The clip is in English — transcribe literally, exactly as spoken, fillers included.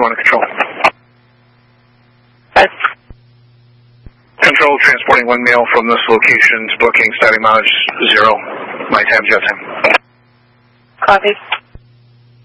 one to control. Yes. Control, transporting one mail from this location to booking, starting mileage zero. My time, jet time. Copy.